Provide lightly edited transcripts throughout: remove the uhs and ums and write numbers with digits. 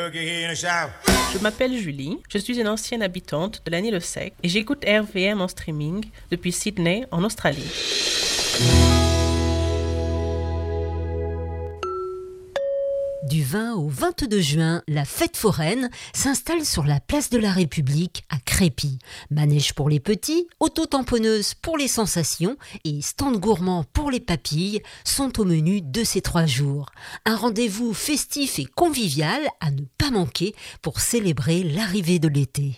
Je m'appelle Julie, je suis une ancienne habitante de l'Annie-le-Sec et j'écoute RVM en streaming depuis Sydney, en Australie. Du 20 au 22 juin, la fête foraine s'installe sur la place de la République à Crépy. Manège pour les petits, auto-tamponneuse pour les sensations et stand gourmand pour les papilles sont au menu de ces 3 jours. Un rendez-vous festif et convivial à ne pas manquer pour célébrer l'arrivée de l'été.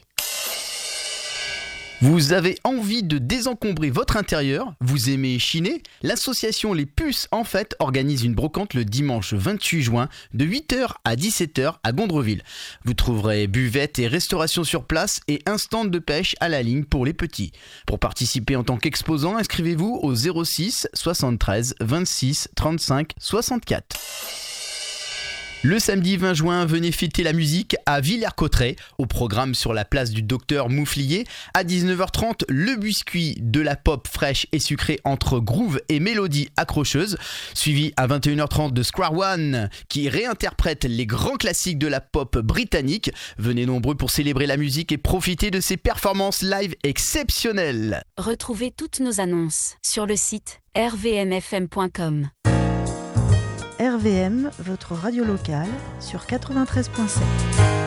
Vous avez envie de désencombrer votre intérieur? Vous aimez chiner? L'association Les Puces en Fête organise une brocante le dimanche 28 juin de 8h à 17h à Gondreville. Vous trouverez buvette et restauration sur place et un stand de pêche à la ligne pour les petits. Pour participer en tant qu'exposant, inscrivez-vous au 06 73 26 35 64. Le samedi 20 juin, venez fêter la musique à Villers-Cotterêts, au programme sur la place du Docteur Mouflier. À 19h30, le biscuit de la pop fraîche et sucrée entre groove et mélodie accrocheuse, suivi à 21h30 de Square One, qui réinterprète les grands classiques de la pop britannique. Venez nombreux pour célébrer la musique et profiter de ces performances live exceptionnelles. Retrouvez toutes nos annonces sur le site rvmfm.com. RVM, votre radio locale, sur 93.7.